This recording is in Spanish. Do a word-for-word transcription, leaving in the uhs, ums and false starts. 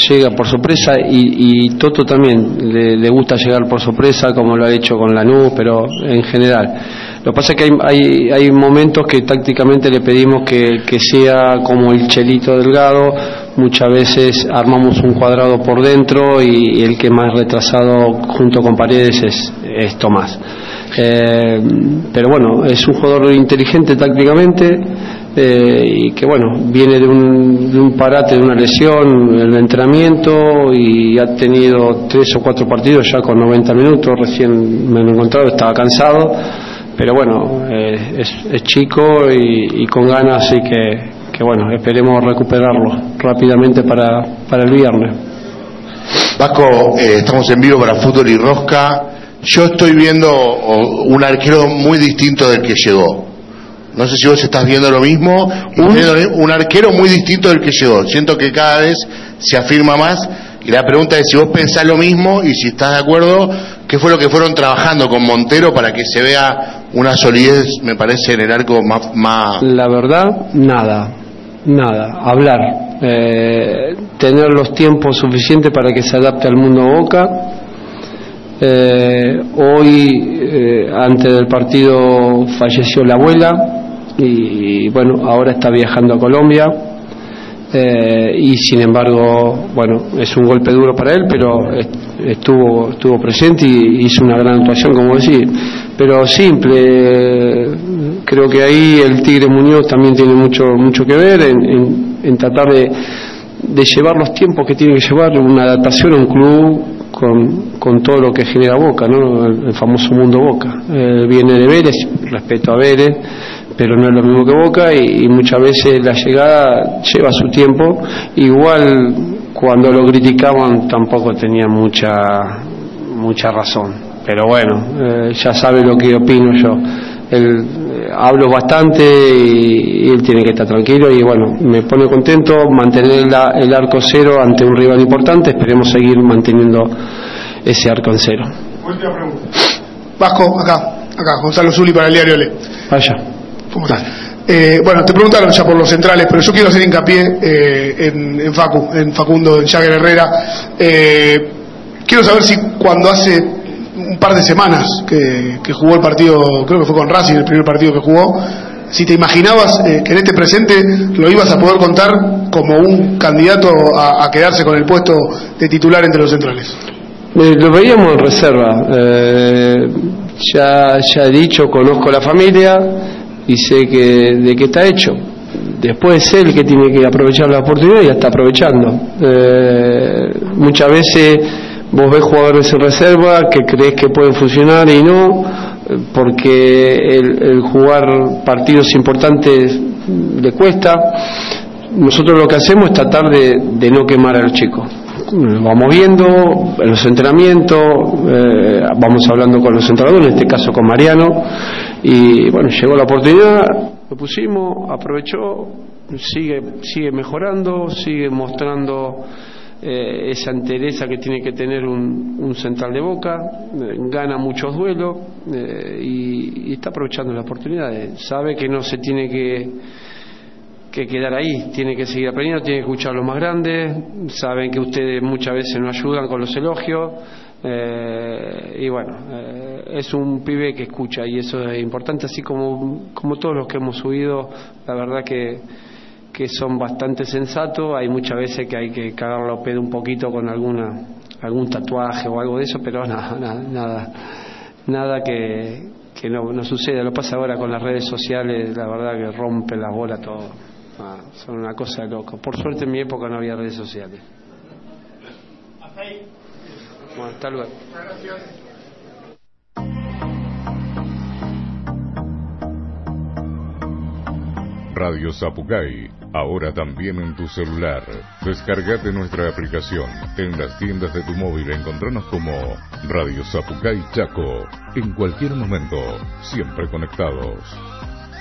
llega por sorpresa y, y Toto también le, le gusta llegar por sorpresa, como lo ha hecho con Lanús, pero en general. Lo que pasa es que hay, hay, hay momentos que tácticamente le pedimos que, que sea como el Chelito Delgado. Muchas veces armamos un cuadrado por dentro y, y el que más retrasado junto con Paredes es, es Tomás. Eh, pero bueno, es un jugador inteligente tácticamente. Eh, y que bueno, viene de un, de un parate, de una lesión en el entrenamiento y ha tenido tres o cuatro partidos ya con noventa minutos, recién me lo he encontrado, estaba cansado, pero bueno, eh, es, es chico y, y con ganas, así que, que bueno, esperemos recuperarlo rápidamente para, para el viernes. Vasco, eh, estamos en vivo para Fútbol y Rosca. Yo estoy viendo un arquero muy distinto del que llegó. No sé si vos estás viendo lo mismo. Un, un arquero muy distinto del que llegó. Siento que cada vez se afirma más. Y la pregunta es si vos pensás lo mismo y si estás de acuerdo, ¿qué fue lo que fueron trabajando con Montero para que se vea una solidez, me parece, en el arco más... más... La verdad, nada. Nada. Hablar. Eh, tener los tiempos suficientes para que se adapte al mundo Boca. Eh, hoy, eh, antes del partido, falleció la abuela. Y bueno, ahora está viajando a Colombia, eh, y sin embargo, bueno, es un golpe duro para él, pero estuvo estuvo presente y hizo una gran actuación, como decir, pero simple. Creo que ahí el Tigre Muñoz también tiene mucho mucho que ver en, en, en tratar de, de llevar los tiempos que tiene que llevar una adaptación a un club con, con todo lo que genera Boca, ¿no? El, el famoso mundo Boca. Eh, viene de Vélez, respeto a Vélez, pero no es lo mismo que Boca y, y muchas veces la llegada lleva su tiempo. Igual cuando lo criticaban tampoco tenía mucha mucha razón, pero bueno, eh, ya sabe lo que opino yo. Él, eh, hablo bastante y, y él tiene que estar tranquilo y bueno, me pone contento mantener la, el arco cero ante un rival importante. Esperemos seguir manteniendo ese arco en cero. Última pregunta. Vasco, acá, acá, Gonzalo Zuli para el diario Le. Vaya. ¿Cómo estás? Eh, bueno, te preguntaron ya por los centrales, pero yo quiero hacer hincapié eh, en, en Facu, en Facundo, en Jagger Herrera. Eh, quiero saber si cuando hace un par de semanas que, que jugó el partido, creo que fue con Racing, el primer partido que jugó, si te imaginabas eh, que en este presente lo ibas a poder contar como un candidato a, a quedarse con el puesto de titular entre los centrales. Eh, lo veíamos en reserva. Eh, ya, ya he dicho, conozco la familia y sé que de qué está hecho. Después es él que tiene que aprovechar la oportunidad y la está aprovechando. Eh, muchas veces vos ves jugadores en reserva que crees que pueden funcionar y no, porque el, el jugar partidos importantes le cuesta. Nosotros lo que hacemos es tratar de, de no quemar a los chicos. Lo vamos viendo en los entrenamientos, eh, vamos hablando con los entrenadores, en este caso con Mariano, y bueno, llegó la oportunidad, lo pusimos, aprovechó, sigue sigue mejorando, sigue mostrando eh, esa entereza que tiene que tener un, un central de Boca, eh, gana muchos duelos eh, y, y está aprovechando las oportunidades. Sabe que no se tiene que que quedar ahí, tiene que seguir aprendiendo, tiene que escuchar a los más grandes. Saben que ustedes muchas veces no ayudan con los elogios, eh, y bueno, eh, es un pibe que escucha y eso es importante, así como como todos los que hemos subido. La verdad que que son bastante sensatos. Hay muchas veces que hay que cagarlo a pedo un poquito con alguna algún tatuaje o algo de eso, pero nada nada nada, nada que que no, no suceda. Lo pasa ahora con las redes sociales, la verdad que rompe la bola todo. Ah, son una cosa de loco. Por suerte en mi época no había redes sociales. Hasta ahí. Bueno, hasta luego. Gracias. Radio Zapucay, ahora también en tu celular. Descargate nuestra aplicación. En las tiendas de tu móvil encontranos como Radio Zapucay Chaco. En cualquier momento, siempre conectados.